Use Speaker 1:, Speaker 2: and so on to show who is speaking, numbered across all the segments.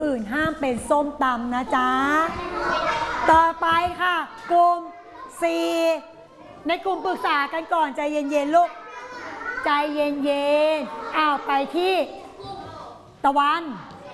Speaker 1: อื่นห้ามเป็นส้มตำนะจ๊ะต่อไปค่ะกลุ่ม4ในกลุ่มปรึกษากันก่อนใจเย็นๆลูกใจเย็นๆไปที่ตะวัน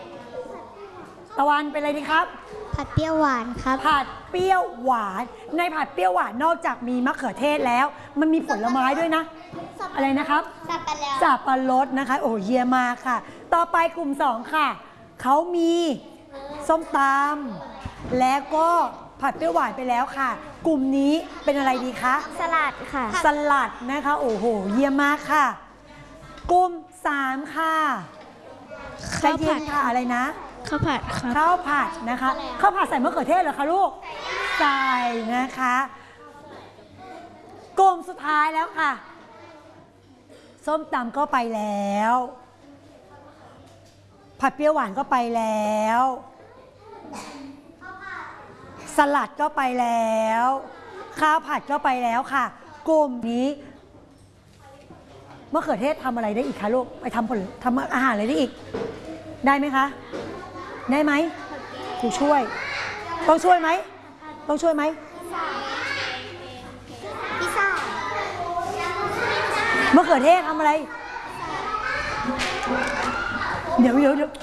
Speaker 1: เป็นอะไรดีครับ
Speaker 2: ผัดเปรี้ยวหวานครับ
Speaker 1: ผัดเปรี้ยวหวานในผัดเปรี้ยวหวานนอกจากมีมะเขือเทศแล้วมันมีผลไม้ด้วยนะอะไรนะครับสับปะรดนะคะโอ้เยี่ยมมากค่ะต่อไปกลุ่ม2ค่ะเขามีส้มตำแล้วก็ผัดเปรี้ยวหวานไปแล้วค่ะกลุ่มนี้เป็นอะไรดีคะ
Speaker 2: สลัดค่ะ
Speaker 1: สลัดนะคะโอ้โหเยี่ยมมากค่ะกลุ่ม3ค่ะใจเย็นค่ะอะไรนะ
Speaker 2: ข้าวผัดครับ
Speaker 1: ข้าวผัดนะคะข้าวผัดใส่มะเขือเทศเหรอคะลูกใส่นะคะกลุ่มสุดท้ายแล้วค่ะส้มตำก็ไปแล้วผัดเปรี้ยวหวานก็ไปแล้วสลัดก็ไปแล้วข้าวผัดก็ไปแล้วค่ะกลุ่มนี้มะเขือเทศทำอะไรได้อีกคะลูกไปทำอาหารอะไรได้อีกได้ไหมคะได้ไหมครูช่วยต้องช่วยไหมต้องช่วยไหม
Speaker 2: พิซซ่าม
Speaker 1: ะเขือเทศทำอะไรเดี๋ยว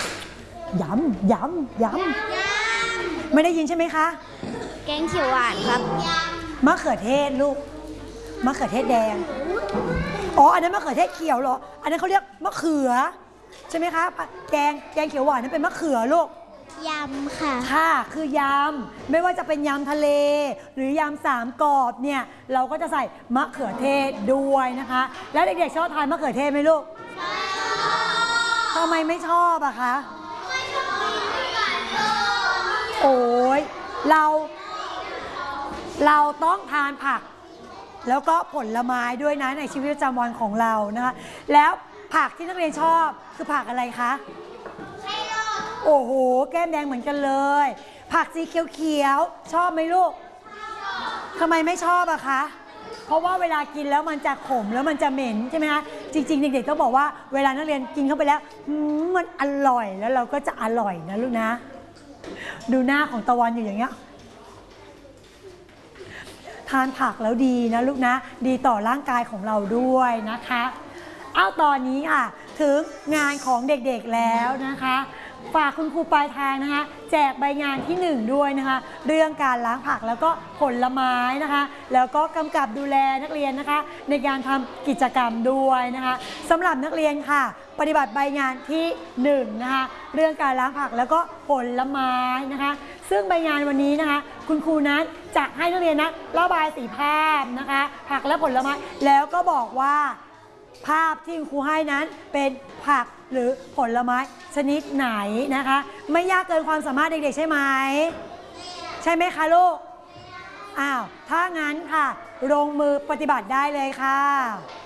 Speaker 1: ย้ำไม่ได้ยินใช่ไหมคะ
Speaker 2: แกงเขียวหวานครับ
Speaker 1: มะเขือเทศลูกมะเขือเทศแดงอ๋ออันนั้นมะเขือเทศเขียวเหรออันนั้นเขาเรียกมะเขือใช่ไหมคะแกงเขียวหวานนั้นเป็นมะเขือลูก
Speaker 2: ยำค่ะ
Speaker 1: ค่ะคือยำไม่ว่าจะเป็นยำทะเลหรือยำ3กรอบเนี่ยเราก็จะใส่มะเขือเทศด้วยนะคะแล้วเด็กๆชอบทานมะเขือเทศไหมลูกทำไมไม่ชอบอะคะโอ้ยเราต้องทานผักแล้วก็ผลไม้ด้วยนะในชีวิตประจำวันของเรานะคะแล้วผักที่นักเรียนชอบคือผักอะไรคะโอ้โหแก้มแดงเหมือนกันเลยผักสีเขียวๆชอบไหมลูกทำไมไม่ชอบอะคะเพราะว่าเวลากินแล้วมันจะขมแล้วมันจะเหม็นใช่ไหมคะจริงๆเด็กๆต้องบอกว่าเวลานักเรียนกินเข้าไปแล้วมันอร่อยแล้วเราก็จะอร่อยนะลูกนะดูหน้าของตะวันอยู่อย่างเงี้ยทานผักแล้วดีนะลูกนะดีต่อร่างกายของเราด้วยนะคะตอนนี้ค่ะถึงงานของเด็กๆแล้วนะคะฝากคุณครูปลายทางนะคะแจกใบงานที่1ด้วยนะคะเรื่องการล้างผักแล้วก็ผลไม้นะคะแล้วก็กำกับดูแลนักเรียนนะคะในการทำกิจกรรมด้วยนะคะสำหรับนักเรียนค่ะปฏิบัติใบงานที่1นะคะเรื่องการล้างผักแล้วก็ผลไม้นะคะซึ่งใบงานวันนี้นะคะคุณครูนั้นจะให้นักเรียนนะระบายสีภาพนะคะผักและผลไม้แล้วก็บอกว่าภาพที่ครูให้นั้นเป็นผักหรือผลไม้ชนิดไหนนะคะไม่ยากเกินความสามารถเด็กๆใช่ไหมใช่ไหมคะลูกถ้างั้นค่ะลงมือปฏิบัติได้เลยค่ะ